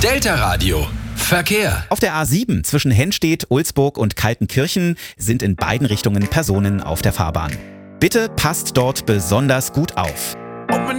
Delta Radio. Verkehr. Auf der A7 zwischen Hennstedt, Ulsburg und Kaltenkirchen sind in beiden Richtungen Personen auf der Fahrbahn. Bitte passt dort besonders gut auf.